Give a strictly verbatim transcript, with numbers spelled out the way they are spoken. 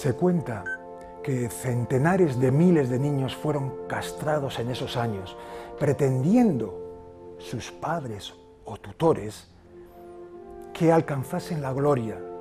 Se cuenta que centenares de miles de niños fueron castrados en esos años, pretendiendo sus padres o tutores que alcanzasen la gloria